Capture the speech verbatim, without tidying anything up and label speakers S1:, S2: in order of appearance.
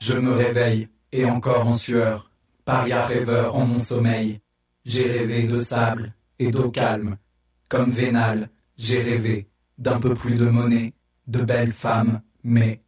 S1: Je me réveille, et encore en sueur, paria rêveur en mon sommeil. J'ai rêvé de sable et d'eau calme. Comme Vénal, j'ai rêvé d'un peu plus de monnaie, de belles femmes, mais